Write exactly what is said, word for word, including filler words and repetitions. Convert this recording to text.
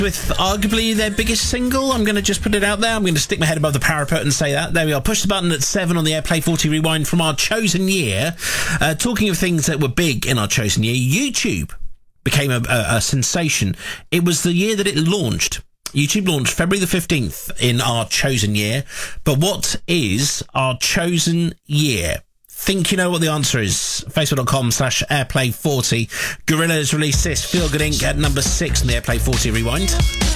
with arguably their biggest single. I'm going to just put it out there. I'm going to stick my head above the parapet and say that. There we are. Push the button at seven on the Airplay forty Rewind from our chosen year. Uh, talking of things that were big in our chosen year, YouTube became a, a, a sensation. It was the year that it launched. YouTube launched February the fifteenth in our chosen year. But what is our chosen year? Think you know what the answer is. Facebook.com slash Airplay40. Gorillaz released this, Feel Good Incorporated at number six on the Airplay forty Rewind.